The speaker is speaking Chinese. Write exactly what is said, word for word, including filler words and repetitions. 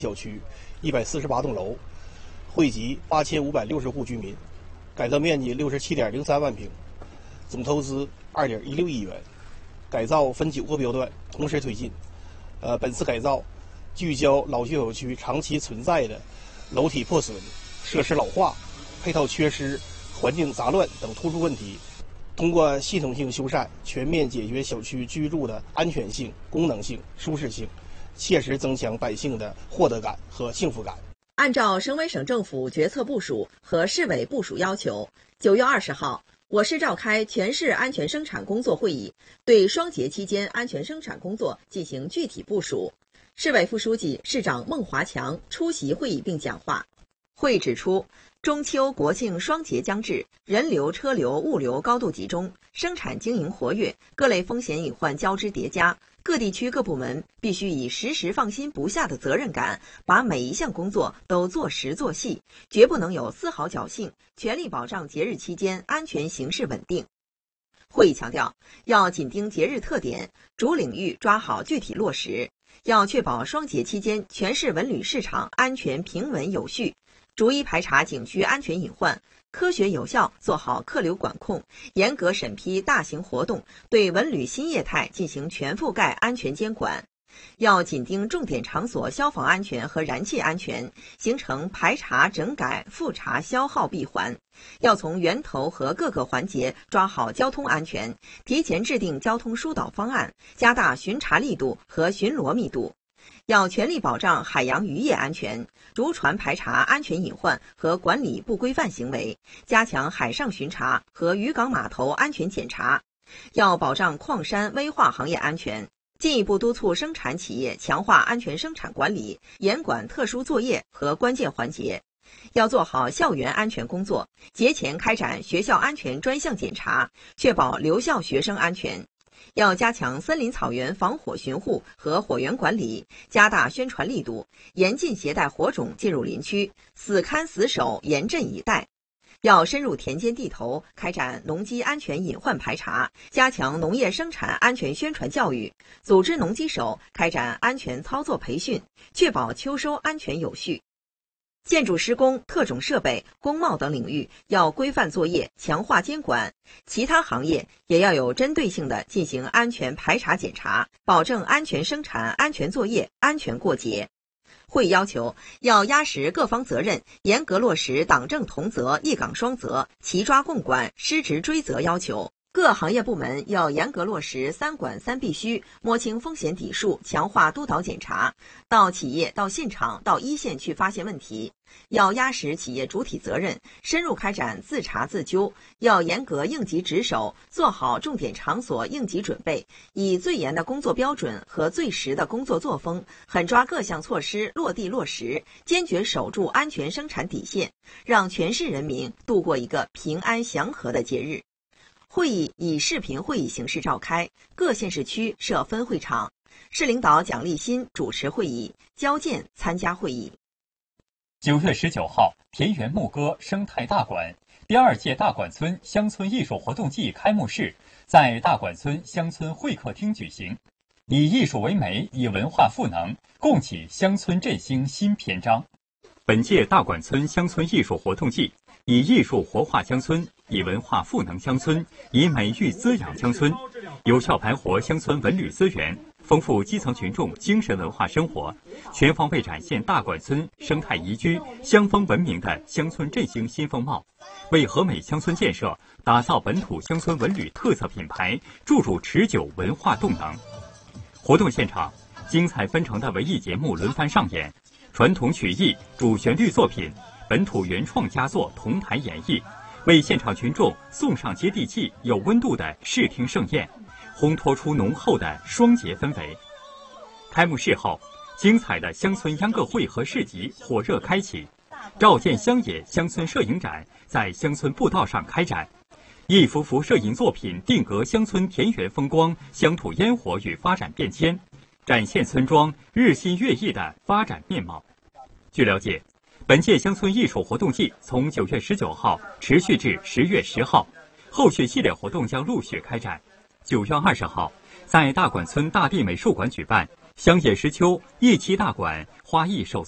小区一百四十八栋楼，惠及八千五百六十户居民，改造面积六十七点零三万平，总投资二点一六亿元。改造分九个标段同时推进。呃，本次改造聚焦老旧小区长期存在的楼体破损、设施老化、配套缺失、环境杂乱等突出问题，通过系统性修缮，全面解决小区居住的安全性、功能性、舒适性，切实增强百姓的获得感和幸福感。 按照省委省政府决策部署和市委部署要求，九月二十号，我市召开全市安全生产工作会议，对双节期间安全生产工作进行具体部署。市委副书记、市长孟华强出席会议并讲话。会议指出，中秋国庆双节将至，人流、车流、物流高度集中，生产经营活跃，各类风险隐患交织叠加，各地区各部门必须以时时放心不下的责任感，把每一项工作都做实做细，绝不能有丝毫侥幸，全力保障节日期间安全形势稳定。会议强调，要紧盯节日特点，主领域抓好具体落实，要确保双节期间全市文旅市场安全平稳有序，逐一排查景区安全隐患，科学有效做好客流管控，严格审批大型活动，对文旅新业态进行全覆盖安全监管。要紧盯重点场所消防安全和燃气安全，形成排查整改复查消耗闭环。要从源头和各个环节抓好交通安全，提前制定交通疏导方案，加大巡查力度和巡逻密度。要全力保障海洋渔业安全，逐船排查安全隐患和管理不规范行为，加强海上巡查和渔港码头安全检查。要保障矿山危化行业安全，进一步督促生产企业强化安全生产管理，严管特殊作业和关键环节。要做好校园安全工作，节前开展学校安全专项检查，确保留校学生安全。要加强森林草原防火巡护和火源管理，加大宣传力度，严禁携带火种进入林区，死看死守，严阵以待。要深入田间地头，开展农机安全隐患排查，加强农业生产安全宣传教育，组织农机手开展安全操作培训，确保秋收安全有序。建筑施工、特种设备、工贸等领域要规范作业，强化监管；其他行业也要有针对性地进行安全排查检查，保证安全生产、安全作业、安全过节。会议要求，要压实各方责任，严格落实党政同责、一岗双责、齐抓共管、失职追责要求。各行业部门要严格落实三管三必须，摸清风险底数，强化督导检查，到企业、到现场、到一线去发现问题。要压实企业主体责任，深入开展自查自纠，要严格应急值守，做好重点场所应急准备，以最严的工作标准和最实的工作作风，狠抓各项措施落地落实，坚决守住安全生产底线，让全市人民度过一个平安祥和的节日。会议以视频会议形式召开，各县市区设分会场。市领导蒋立新主持会议，焦健参加会议。 九月十九号，田园牧歌生态大馆第二届大馆村乡村艺术活动季开幕式在大馆村乡村会客厅举行，以艺术为媒，以文化赋能，共启乡村振兴新篇章。本届大馆村乡村艺术活动季以艺术活化乡村，以文化赋能乡村，以美育滋养乡村，有效盘活乡村文旅资源，丰富基层群众精神文化生活，全方位展现大馆村生态宜居、乡风文明的乡村振兴新风貌，为和美乡村建设打造本土乡村文旅特色品牌注入持久文化动能。活动现场，精彩纷呈的文艺节目轮番上演，传统曲艺、主旋律作品、本土原创佳作同台演绎，为现场群众送上接地气、有温度的视听盛宴，烘托出浓厚的双节氛围。开幕式后，精彩的乡村秧歌会和市集火热开启，照见乡野乡村摄影展在乡村步道上开展，一幅幅摄影作品定格乡村田园风光、乡土烟火与发展变迁，展现村庄日新月异的发展面貌。据了解，本届乡村艺术活动季从九月十九号持续至十月十号，后续系列活动将陆续开展。九月二十号，在大馆村大地美术馆举办乡野石秋一期大馆花艺手